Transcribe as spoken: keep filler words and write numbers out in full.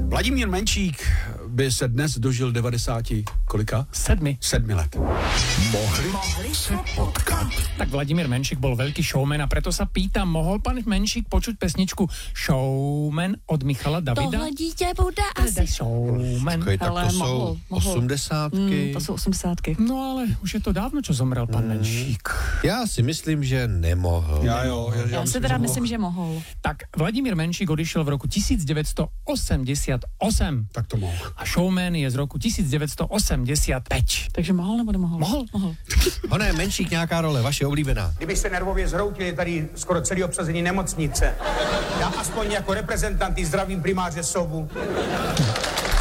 Vladimír Menšík by se dnes dožil devadesáti kolika? Sedmi. Sedmi let. Mohli, Mohli se potkat. Tak Vladimír Menšík bol veľký showman a preto sa pýtam, mohol pan Menšík počuť pesničku Showman od Michala Davida? Tohle dítě bude asi Showman. Takový, tak to Hele, jsou mohl, mohl. osmdesátky. Mm, to jsou osmdesátky. No ale už je to dávno, čo zomrel pan mm. Menšík. Já si myslím, že nemohl. Já jo. Já, Já, já si teda že myslím, že mohl. Tak Vladimír Menšík odišiel v roku devätnásťstoosemdesiatosem. Tak to mohl. A Showman je z roku devätnásťstoosemdesiatpäť. Takže mohl nebo nemohl? Mohl. Mohl. Hone, Menšík, nějaká role, vaše oblíbená. Kdybych se nervově zhroutil, je tady skoro celý obsazení nemocnice. Já aspoň jako reprezentant zdravím primáře Sovu.